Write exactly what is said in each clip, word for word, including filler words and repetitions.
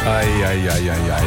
Eieieiei.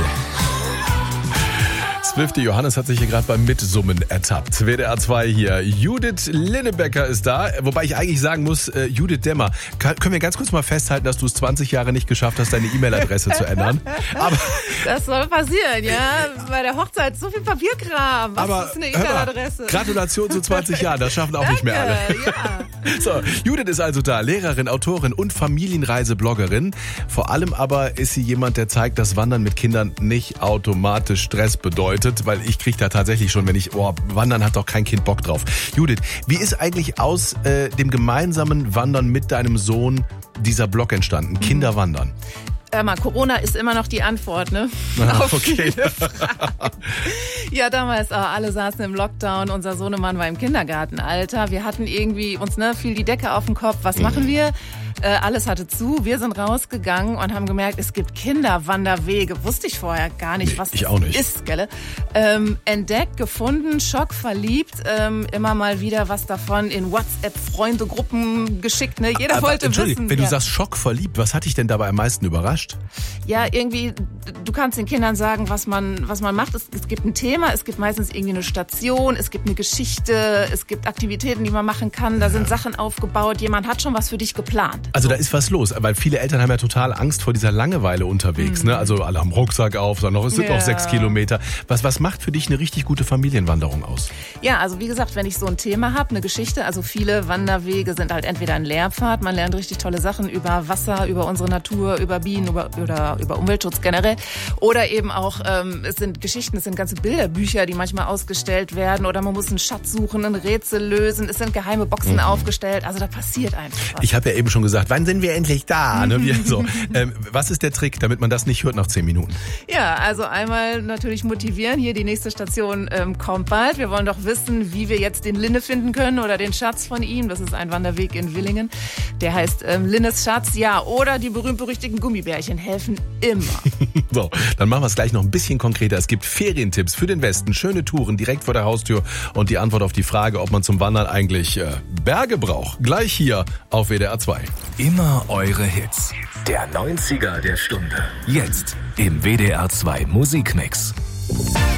Swiftie Johannes hat sich hier gerade beim Mitsummen ertappt. W D R zwei hier. Judith Linnebecker ist da. Wobei ich eigentlich sagen muss, äh, Judith Demmer. Kann, können wir ganz kurz mal festhalten, dass du es zwanzig Jahre nicht geschafft hast, deine E-Mail-Adresse zu ändern? Aber das soll passieren, ja. Bei der Hochzeit so viel Papierkram. Was aber, ist eine E-Mail-Adresse? Gratulation zu zwanzig Jahren. Das schaffen auch Danke, nicht mehr alle. Ja. So, Judith ist also da. Lehrerin, Autorin und Familienreise-Bloggerin. Vor allem aber ist sie jemand, der zeigt, dass Wandern mit Kindern nicht automatisch Stress bedeutet. Weil ich kriege da tatsächlich schon, wenn ich, oh, Wandern hat doch kein Kind Bock drauf. Judith, wie ist eigentlich aus äh, dem gemeinsamen Wandern mit deinem Sohn dieser Blog entstanden? Kinder wandern. Hör mal, Corona ist immer noch die Antwort, ne? Ah, auf okay. viele Fragen. Ja, damals, äh, alle saßen im Lockdown, unser Sohnemann war im Kindergartenalter. Wir hatten irgendwie, uns ne, fiel die Decke auf den Kopf. Was mhm. machen wir? Äh, alles hatte zu. Wir sind rausgegangen und haben gemerkt, es gibt Kinderwanderwege. Wusste ich vorher gar nicht, nee, was ich das auch nicht. ist, gell? Ähm, entdeckt, gefunden, schockverliebt. Ähm, immer mal wieder was davon in WhatsApp-Freunde-Gruppen geschickt. Ne? Jeder aber, wollte Entschuldigung, wissen. wenn ja. du sagst schockverliebt, was hat dich denn dabei am meisten überrascht? Ja, irgendwie, du kannst den Kindern sagen, was man, was man macht. Es, es gibt ein Thema, es gibt meistens irgendwie eine Station, es gibt eine Geschichte, es gibt Aktivitäten, die man machen kann, da sind Sachen aufgebaut, jemand hat schon was für dich geplant. Also da ist was los, weil viele Eltern haben ja total Angst vor dieser Langeweile unterwegs. Mhm. Ne? Also alle haben Rucksack auf, sagen noch, es sind ja. noch sechs Kilometer. Was, was macht für dich eine richtig gute Familienwanderung aus? Ja, also wie gesagt, wenn ich so ein Thema habe, eine Geschichte, also viele Wanderwege sind halt entweder ein Lehrpfad, man lernt richtig tolle Sachen über Wasser, über unsere Natur, über Bienen, über, über, über Umweltschutz generell. Oder eben auch, ähm, es sind Geschichten, es sind ganze Bilderbücher, die manchmal ausgestellt werden. Oder man muss einen Schatz suchen, ein Rätsel lösen. Es sind geheime Boxen mhm. aufgestellt. Also da passiert einfach was. Ich habe ja eben schon gesagt, wann sind wir endlich da? Ne? Wir, so. ähm, was ist der Trick, damit man das nicht hört nach zehn Minuten? Ja, also einmal natürlich motivieren. Hier die nächste Station ähm, kommt bald. Wir wollen doch wissen, wie wir jetzt den Linne finden können oder den Schatz von ihm. Das ist ein Wanderweg in Willingen. Der heißt ähm, Linnes Schatz. Ja, oder die berühmt-berüchtigten Gummibärchen helfen immer. So, dann machen wir es gleich noch ein bisschen konkreter. Es gibt Ferientipps für den Westen, schöne Touren direkt vor der Haustür und die Antwort auf die Frage, ob man zum Wandern eigentlich äh, Berge braucht. Gleich hier auf W D R zwei. Immer eure Hits. Der neunziger der Stunde. Jetzt im W D R zwei Musikmix.